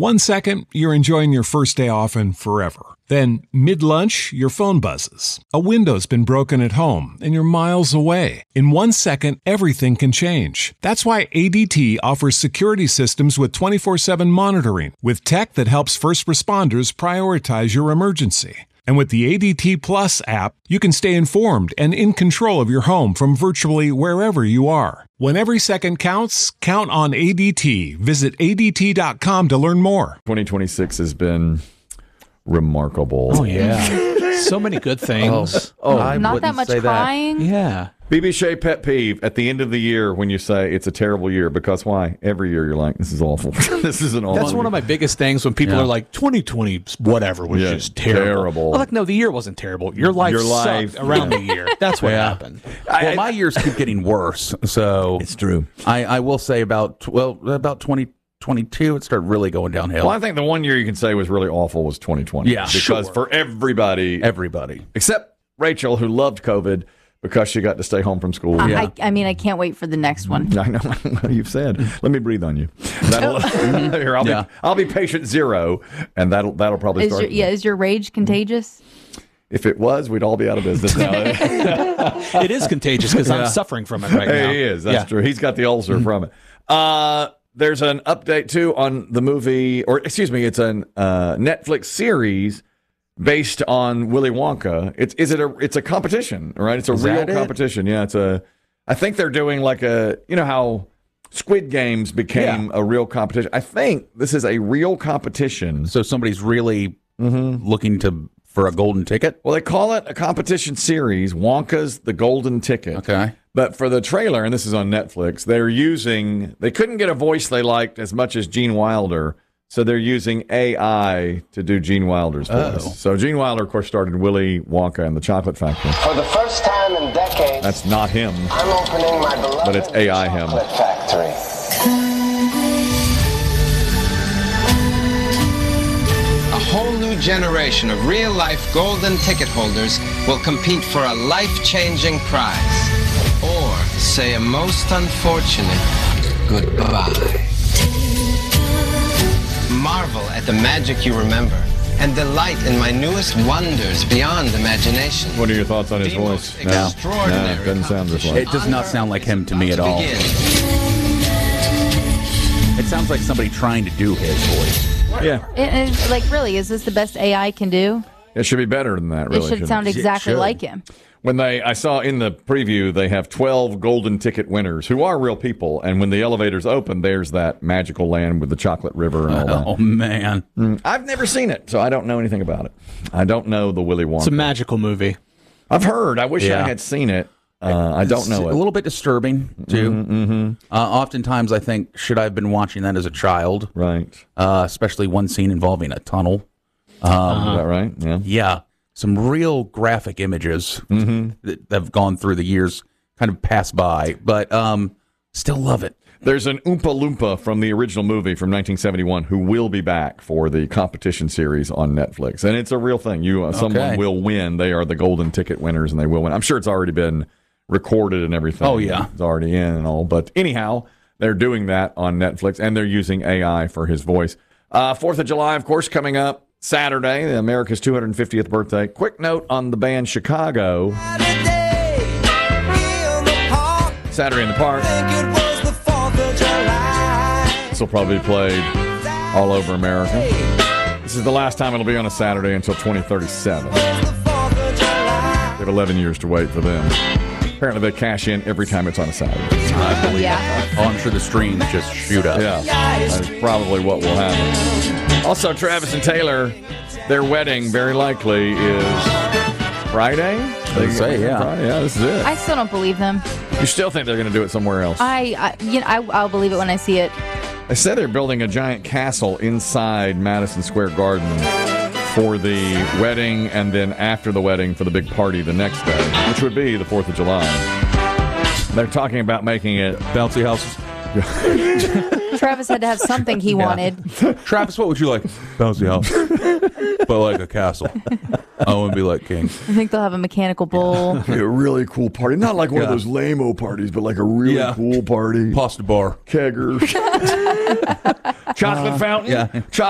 1 second, you're enjoying your first day off and forever. Then, mid-lunch, your phone buzzes. A window's been broken at home, and you're miles away. In 1 second, everything can change. That's why ADT offers security systems with 24/7 monitoring, with tech that helps first responders prioritize your emergency. And with the ADT Plus app, you can stay informed and in control of your home from virtually wherever you are. When every second counts, count on ADT. Visit ADT.com to learn more. 2026 has been remarkable. Oh, yeah. So many good things. I Not that wouldn't much say crying. Yeah. BB Shea pet peeve at the end of the year when you say it's a terrible year, because why? Every year you're like, this is awful. This is an awful That's year. one of my biggest things when people are like, 2020 whatever was just terrible. I'm like, no, the year wasn't terrible. Your life sucked around the year. That's what happened. Well, my years keep getting worse. So It's true. I will say about 2022, it started really going downhill. Well, I think the one year you can say was really awful was 2020. Yeah, because for everybody, except Rachel, who loved COVID because she got to stay home from school. I mean, I can't wait for the next one. I know. You've said. Let me breathe on you. Here, I'll be patient zero, and that'll probably start. Is your rage contagious? If it was, we'd all be out of business now. It is contagious because I'm suffering from it right now. He is. That's true. He's got the ulcer from it. There's an update, too, on the movie, or excuse me, it's a Netflix series based on Willy Wonka. It's a competition, right? It's a real competition. Yeah, I think they're doing like how Squid Games became a real competition. I think this is a real competition. So somebody's really looking for a golden ticket? Well, they call it a competition series, Wonka's The Golden Ticket. Okay. But for the trailer, and this is on Netflix, they couldn't get a voice they liked as much as Gene Wilder, so they're using AI to do Gene Wilder's voice. So Gene Wilder, of course, started Willy Wonka and the Chocolate Factory. For the first time in decades, that's not him. I'm opening my beloved but it's AI him. Chocolate Factory. A whole new generation of real-life golden ticket holders will compete for a life-changing prize. Or say a most unfortunate goodbye. Marvel at the magic you remember and delight in my newest wonders beyond imagination. What are your thoughts on his voice? No, it doesn't sound just like. It does not sound like him to me at all. It sounds like somebody trying to do his voice. Yeah. Really, is this the best AI can do? It should be better than that, really. It should sound exactly like him. When I saw in the preview, they have 12 golden ticket winners who are real people. And when the elevators open, there's that magical land with the chocolate river and all that. Oh, man. I've never seen it, so I don't know anything about it. I don't know the Willy Wonka. It's a magical movie. I've heard. I wish I had seen it. I don't know it. A little bit disturbing, too. Oftentimes, I think, should I have been watching that as a child? Right. Especially one scene involving a tunnel. Is that right? Yeah. Yeah. Some real graphic images that have gone through the years, kind of passed by, but still love it. There's an Oompa Loompa from the original movie from 1971 who will be back for the competition series on Netflix. And it's a real thing. Someone will win. They are the golden ticket winners, and they will win. I'm sure it's already been recorded and everything. Oh, yeah. It's already in and all. But anyhow, they're doing that on Netflix, and they're using AI for his voice. 4th of July, of course, coming up. Saturday, America's 250th birthday. Quick note on the band Chicago. Saturday in the Park. This will probably be played all over America. This is the last time it'll be on a Saturday until 2037. They have 11 years to wait for them. Apparently they cash in every time it's on a Saturday. I believe that. Oh, I'm sure the streams just shoot up. Yeah, that's probably what will happen. Also, Travis and Taylor, their wedding very likely is Friday. They say, yeah. Friday. Yeah, this is it. I still don't believe them. You still think they're going to do it somewhere else? I'll believe it when I see it. They said they're building a giant castle inside Madison Square Garden for the wedding, and then after the wedding for the big party the next day, which would be the 4th of July. They're talking about making it bouncy houses. Travis had to have something he wanted. Travis, what would you like? Bouncy house. But like a castle. I want to be like king. I think they'll have a mechanical bull. A really cool party. Not like one of those lame-o parties, but like a really cool party. Pasta bar. Kegger. Chocolate fountain. Yeah.